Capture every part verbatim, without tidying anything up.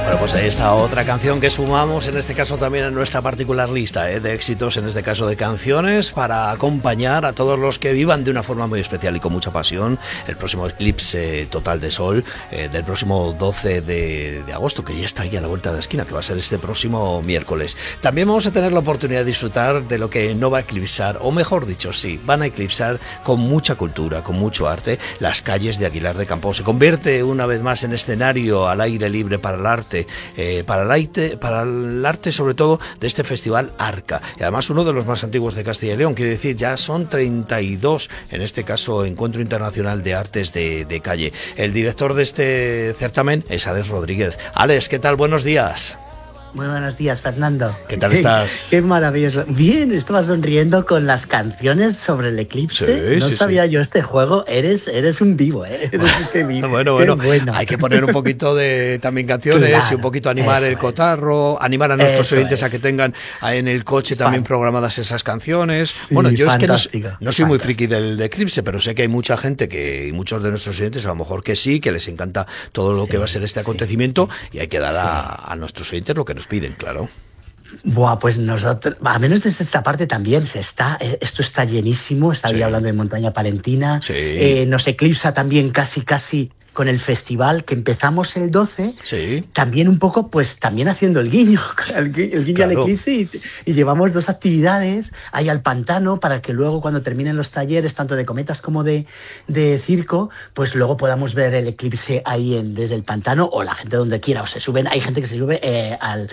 Bueno, pues ahí está otra canción que sumamos, en este caso también en nuestra particular lista ¿eh? de éxitos, en este caso de canciones, para acompañar a todos los que vivan de una forma muy especial y con mucha pasión el próximo eclipse total de sol eh, del próximo doce de, de agosto, que ya está ahí a la vuelta de la esquina, que va a ser este próximo miércoles. También vamos a tener la oportunidad de disfrutar de lo que no va a eclipsar, o mejor dicho, sí, van a eclipsar con mucha cultura, con mucho arte, las calles de Aguilar de Campo. Se convierte una vez más en escenario al aire libre para el arte, Eh, para, el arte, para el arte sobre todo de este festival Arca, y además uno de los más antiguos de Castilla y León, quiere decir, ya son treinta y dos, en este caso Encuentro Internacional de Artes de, de Calle. El director de este certamen es Alex Rodríguez. Alex, ¿qué tal? Buenos días. Muy buenos días, Fernando. ¿Qué tal estás? Qué maravilloso. Bien, estaba sonriendo con las canciones sobre el eclipse. Sí, no sí, sabía sí. yo este juego. Eres, eres un vivo, ¿eh? Eres un vivo. Bueno, bueno, bueno, hay que poner un poquito de también canciones claro, y un poquito animar el es. cotarro, animar a nuestros Eso oyentes es. a que tengan en el coche también Fan. programadas esas canciones. Sí, Bueno, yo es que no, fantástico, no soy muy fantástico. friki del eclipse, pero sé que hay mucha gente que, y muchos de nuestros oyentes a lo mejor que sí, que les encanta todo lo Sí, que va a ser este sí, acontecimiento, sí. y hay que dar Sí. a, a nuestros oyentes lo que nos piden, claro. Buah, pues nosotros, al menos desde esta parte también se está, esto está llenísimo, estaba Sí. hablando de Montaña Palentina, Sí. eh, nos eclipsa también casi casi con el festival que empezamos el doce, Sí. también un poco, pues también haciendo el guiño, el, gui- el guiño Claro. al eclipse, y, y llevamos dos actividades ahí al pantano para que luego cuando terminen los talleres, tanto de cometas como de, de circo, pues luego podamos ver el eclipse ahí en, desde el pantano, o la gente donde quiera, o se suben, hay gente que se sube eh, al,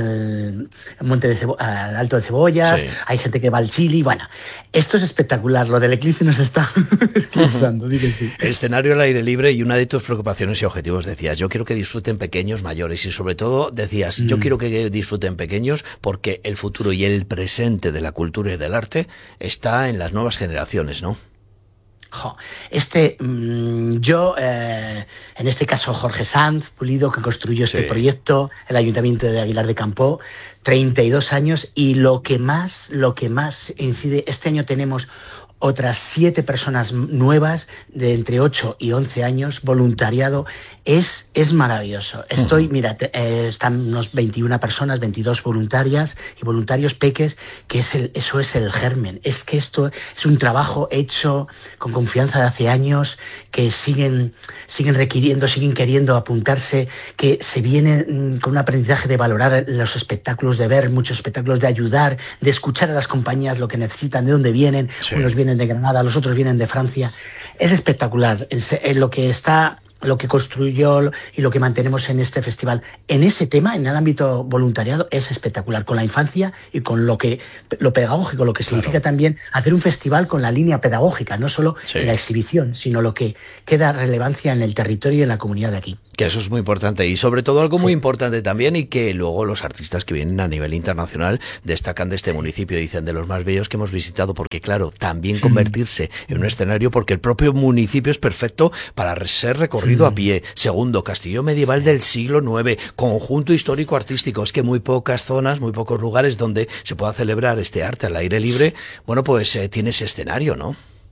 al monte de Cebo- al Alto de Cebollas, Sí. hay gente que va al Chili, bueno, esto es espectacular, lo del eclipse nos está eclipsando, di que sí. El escenario al aire libre, y una de tus preocupaciones y objetivos decías, yo quiero que disfruten pequeños, mayores, y sobre todo decías, yo Mm. quiero que disfruten pequeños porque el futuro y el presente de la cultura y del arte está en las nuevas generaciones, ¿no? Jo, Este, mmm, yo, eh, en este caso Jorge Sanz Pulido, que construyó este Sí. proyecto, el Ayuntamiento de Aguilar de Campo, treinta y dos años, y lo que más, lo que más incide, este año tenemos otras siete personas nuevas de entre ocho y once años, voluntariado, es, es maravilloso. Estoy, uh-huh. mira, te, eh, están unos veintiuna personas, veintidós voluntarias y voluntarios peques, que es el, eso es el germen. Es que esto es un trabajo hecho con confianza de hace años, que siguen, siguen requiriendo, siguen queriendo apuntarse, que se viene mmm, con un aprendizaje de valorar los espectáculos, de ver muchos espectáculos, de ayudar, de escuchar a las compañías lo que necesitan, de dónde vienen. Sí. Unos vienen de Granada, los otros vienen de Francia. Es espectacular. Es, es lo que está, lo que construyó y lo que mantenemos en este festival. En ese tema, en el ámbito voluntariado, es espectacular. Con la infancia y con lo que lo pedagógico, lo que significa claro. también hacer un festival con la línea pedagógica, no solo sí. en la exhibición, sino lo que queda relevancia en el territorio y en la comunidad de aquí. Que eso es muy importante, y sobre todo algo sí. muy importante también, y que luego los artistas que vienen a nivel internacional destacan de este sí. municipio, dicen de los más bellos que hemos visitado, porque claro, también convertirse mm. en un escenario, porque el propio municipio es perfecto para ser recorrido mm. a pie. Segundo, castillo medieval sí. del siglo nueve, conjunto histórico artístico, es que muy pocas zonas, muy pocos lugares donde se pueda celebrar este arte al aire libre, bueno, pues eh, tiene ese escenario, ¿no?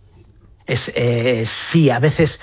Es, eh, sí, a veces...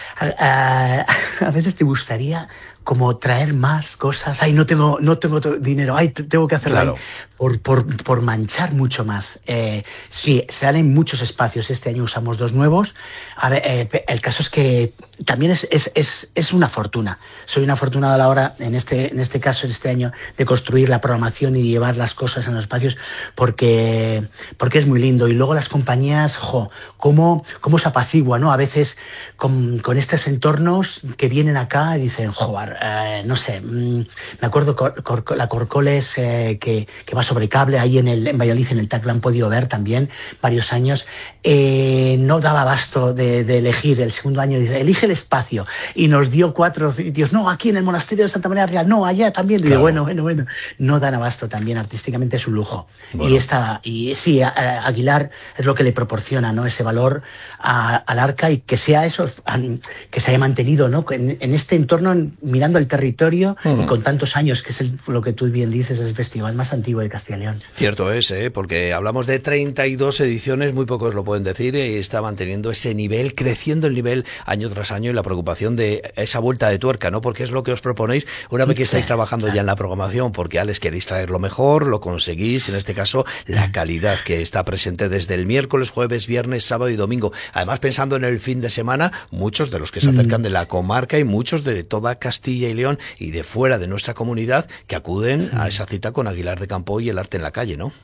A, a, a veces te gustaría como traer más cosas. Ay, no tengo, no tengo dinero. Ay, tengo que hacerlo claro. por, por, por manchar mucho más. Eh, sí, se dan en muchos espacios. Este año usamos dos nuevos. A ver, eh, el caso es que también es, es, es, es una fortuna. Soy una afortunada a la hora, en este, en este caso, este año, de construir la programación y llevar las cosas en los espacios, porque, porque es muy lindo. Y luego las compañías, jo, cómo, cómo se apacigua, ¿no? A veces con, con estos entornos que vienen acá y dicen, joder, Uh, no sé, mmm, me acuerdo cor, cor, la Corcoles eh, que, que va sobre cable, ahí en, el, en Valladolid, en el T A C, la han podido ver también varios años, eh, no daba abasto de, de elegir. El segundo año dice, elige el espacio, y nos dio cuatro sitios, no, aquí en el monasterio de Santa María Real, no, allá también, claro. y digo, bueno, bueno, bueno, no dan abasto también, artísticamente es un lujo. Bueno. Y, esta, y sí, a, a Aguilar es lo que le proporciona, ¿no? Ese valor a, al Arca, y que sea eso, a, que se haya mantenido, ¿no? En, en este entorno, mirando el territorio uh-huh. y con tantos años, que es el, lo que tú bien dices, es el festival más antiguo de Castilla. Castilla y León. Cierto es, ¿eh? Porque hablamos de treinta y dos ediciones, muy pocos lo pueden decir, y está manteniendo ese nivel, creciendo el nivel año tras año, y la preocupación de esa vuelta de tuerca, ¿no? Porque es lo que os proponéis una vez que estáis trabajando ya en la programación, porque Alex, queréis traer lo mejor, lo conseguís, en este caso la calidad que está presente desde el miércoles, jueves, viernes, sábado y domingo. Además, pensando en el fin de semana, muchos de los que se acercan de la comarca y muchos de toda Castilla y León y de fuera de nuestra comunidad que acuden a esa cita con Aguilar de Campo y el arte en la calle, ¿no?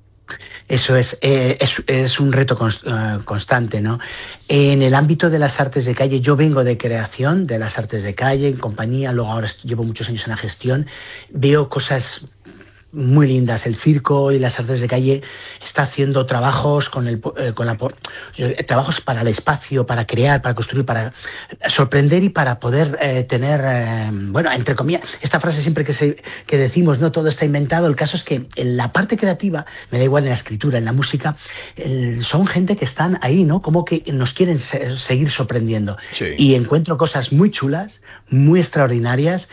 Eso es, eh, es, es un reto const, uh, constante, ¿no? En el ámbito de las artes de calle, yo vengo de creación de las artes de calle, en compañía, luego ahora llevo muchos años en la gestión, veo cosas muy lindas. El circo y las artes de calle está haciendo trabajos con el eh, con la eh, trabajos para el espacio, para crear, para construir, para sorprender y para poder eh, tener eh, bueno, entre comillas, esta frase siempre que se que decimos, no todo está inventado. El caso es que en la parte creativa, me da igual en la escritura, en la música, el, son gente que están ahí, ¿no? Como que nos quieren se, seguir sorprendiendo. Sí. Y encuentro cosas muy chulas, muy extraordinarias,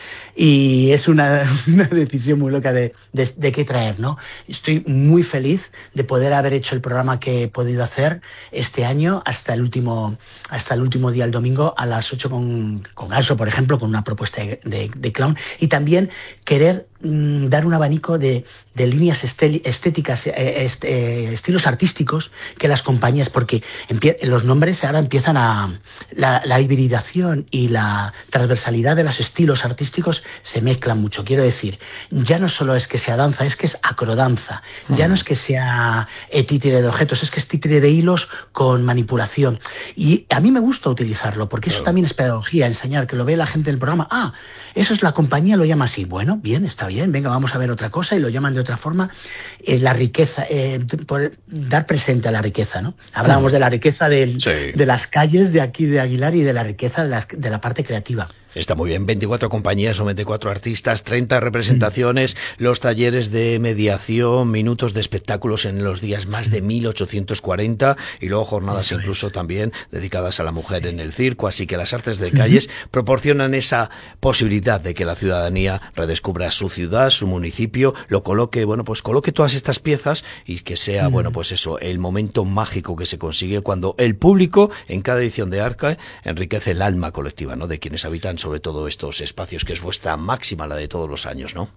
y es una, una decisión muy loca de, de de qué traer, ¿no? Estoy muy feliz de poder haber hecho el programa que he podido hacer este año hasta el último, hasta el último día, el domingo, a las ocho con, con Ganso, por ejemplo, con una propuesta de, de, de clown, y también querer mmm, dar un abanico de, de líneas estéticas, eh, est, eh, estilos artísticos que las compañías, porque los nombres ahora empiezan a... La, la hibridación y la transversalidad de los estilos artísticos se mezclan mucho. Quiero decir, ya no solo es que sea danza, es que es acrodanza. Ya no es que sea títere de objetos, es que es títere de hilos con manipulación. Y a mí me gusta utilizarlo, porque eso también es pedagogía, enseñar, que lo ve la gente del programa. Ah, eso es la compañía, lo llama así. Bueno, bien, está bien, venga, vamos a ver otra cosa, y lo llaman de otra forma. Eh, la riqueza, eh, por dar presente a la riqueza, ¿no? Hablábamos de la riqueza del, sí. de las calles de aquí de Aguilar y de la riqueza de la, de la parte creativa. Está muy bien, veinticuatro compañías o veinticuatro artistas, treinta representaciones, mm. los talleres de mediación, minutos de espectáculos en los días, más de mil ochocientos cuarenta, y luego jornadas Eso incluso es. también dedicadas a la mujer sí. en el circo, así que las artes de calles mm-hmm. proporcionan esa posibilidad de que la ciudadanía redescubra su ciudad, su municipio, lo coloque, bueno, pues coloque todas estas piezas y que sea, mm. bueno, pues eso, el momento mágico que se consigue cuando el público en cada edición de Arca enriquece el alma colectiva, ¿no?, de quienes habitan sobre todo estos espacios, que es vuestra máxima, la de todos los años, ¿no?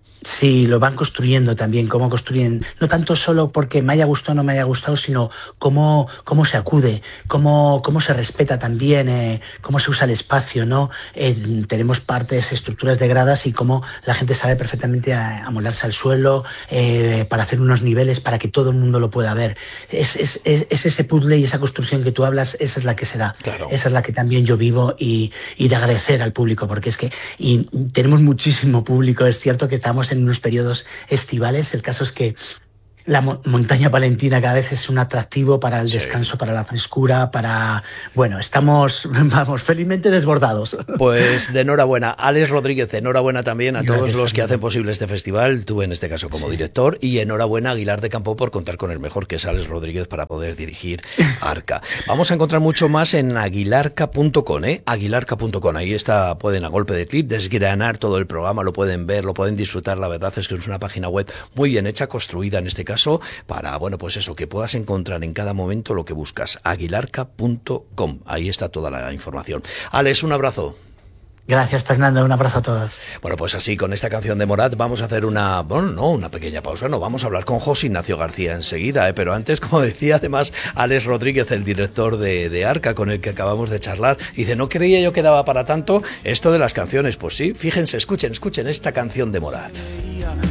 Sí, lo van construyendo también, cómo construyen, no tanto solo porque me haya gustado o no me haya gustado, sino cómo, cómo se acude, cómo, cómo se respeta también, eh, cómo se usa el espacio, ¿no? Eh, tenemos partes, estructuras de gradas, y cómo la gente sabe perfectamente amoldarse al suelo, eh, para hacer unos niveles para que todo el mundo lo pueda ver. Es, es, es, es ese puzzle y esa construcción que tú hablas, esa es la que se da. Claro. Esa es la que también yo vivo, y, y de agradecer al público, porque es que y tenemos muchísimo público. Es cierto que estamos en unos periodos estivales. El caso es que la mo montaña palentina cada vez es un atractivo para el descanso, sí. para la frescura, para... Bueno, estamos, vamos, felizmente desbordados. Pues de enhorabuena, Alex Rodríguez, enhorabuena también a Gracias, todos los que hacen posible este festival, tú en este caso como sí. director, y enhorabuena a Aguilar de Campo por contar con el mejor, que es Alex Rodríguez, para poder dirigir Arca. Vamos a encontrar mucho más en aguilarca punto com, ¿eh? aguilarca punto com, ahí está, pueden a golpe de clip desgranar todo el programa, lo pueden ver, lo pueden disfrutar. La verdad es que es una página web muy bien hecha, construida en este caso, para, bueno, pues eso, que puedas encontrar en cada momento lo que buscas. aguilarca punto com, ahí está toda la información. Alex, un abrazo. Gracias, Fernando, un abrazo a todos. Bueno, pues así, con esta canción de Morat vamos a hacer una, bueno, no, una pequeña pausa, no, vamos a hablar con José Ignacio García enseguida, ¿eh? Pero antes, como decía además Alex Rodríguez, el director de, de Arca, con el que acabamos de charlar, dice, no creía yo que daba para tanto esto de las canciones. Pues sí, fíjense, escuchen, escuchen esta canción de Morat.